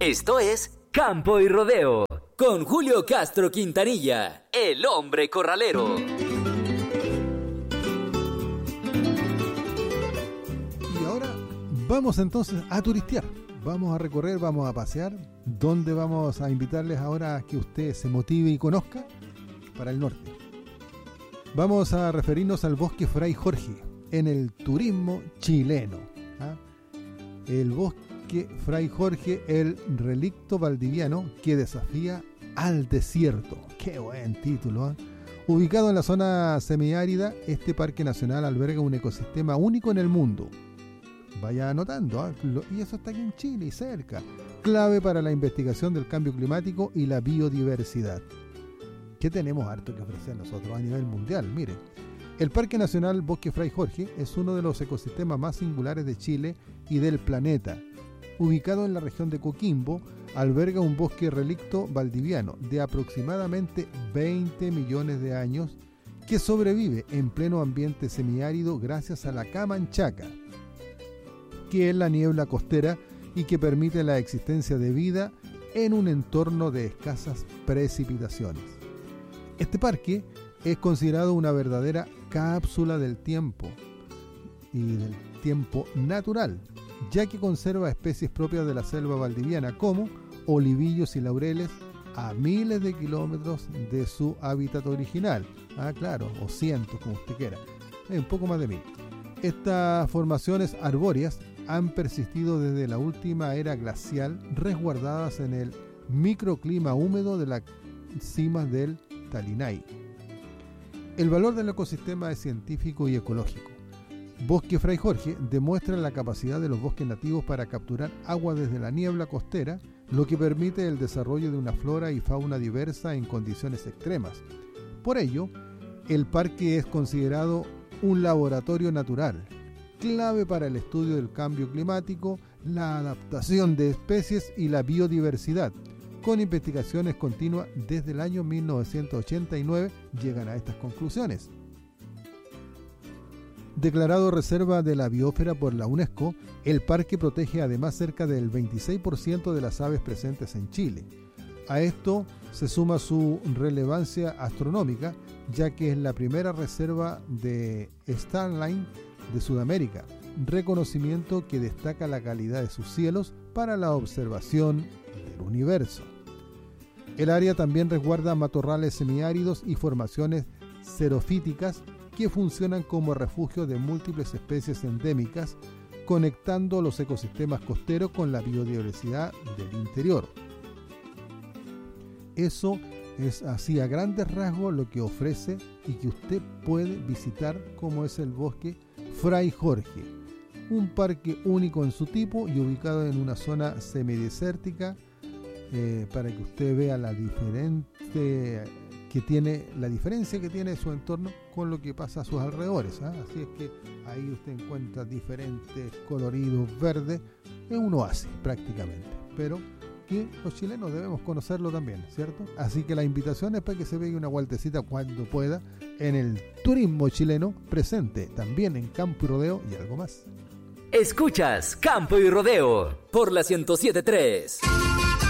Esto es Campo y Rodeo, con Julio Castro Quintanilla, el hombre corralero. Y ahora vamos entonces a turistear. Vamos a recorrer, vamos a pasear. ¿Dónde vamos a invitarles ahora a que usted se motive y conozca? Para el norte. Vamos a referirnos al Bosque Fray Jorge, en el turismo chileno. El Bosque Fray Jorge, el relicto valdiviano que desafía al desierto. ¡Qué buen título! Ubicado en la zona semiárida, este parque nacional alberga un ecosistema único en el mundo. Vaya anotando, y eso está aquí en Chile y cerca. Clave para la investigación del cambio climático y la biodiversidad. ¿Qué tenemos harto que ofrecer nosotros a nivel mundial? Mire, el Parque Nacional Bosque Fray Jorge es uno de los ecosistemas más singulares de Chile y del planeta. Ubicado en la región de Coquimbo, alberga un bosque relicto valdiviano de aproximadamente 20 millones de años que sobrevive en pleno ambiente semiárido gracias a la camanchaca, que es la niebla costera y que permite la existencia de vida en un entorno de escasas precipitaciones. Este parque es considerado una verdadera cápsula del tiempo y del tiempo natural, ya que conserva especies propias de la selva valdiviana como olivillos y laureles a miles de kilómetros de su hábitat original. Claro, o cientos, como usted quiera, un poco más de 1000. Estas formaciones arbóreas han persistido desde la última era glacial, resguardadas en el microclima húmedo de las cimas del Talinay. El valor del ecosistema es científico y ecológico. Bosque Fray Jorge demuestra la capacidad de los bosques nativos para capturar agua desde la niebla costera, lo que permite el desarrollo de una flora y fauna diversa en condiciones extremas. Por ello, el parque es considerado un laboratorio natural, clave para el estudio del cambio climático, la adaptación de especies y la biodiversidad. Con investigaciones continuas desde el año 1989 llegan a estas conclusiones. Declarado Reserva de la Biosfera por la UNESCO, el parque protege además cerca del 26% de las aves presentes en Chile. A esto se suma su relevancia astronómica, ya que es la primera reserva de Starline de Sudamérica, reconocimiento que destaca la calidad de sus cielos para la observación del universo. El área también resguarda matorrales semiáridos y formaciones xerofíticas que funcionan como refugio de múltiples especies endémicas, conectando los ecosistemas costeros con la biodiversidad del interior. Eso es así a grandes rasgos lo que ofrece y que usted puede visitar, como es el Bosque Fray Jorge, un parque único en su tipo y ubicado en una zona semidesértica, para que usted vea la diferencia que tiene su entorno con lo que pasa a sus alrededores. Así es que ahí usted encuentra diferentes coloridos verdes, es un oasis prácticamente, pero que los chilenos debemos conocerlo también, ¿cierto? Así que la invitación es para que se pegue una vueltecita cuando pueda en el turismo chileno, presente también en Campo y Rodeo y algo más. Escuchas Campo y Rodeo por la 107.3.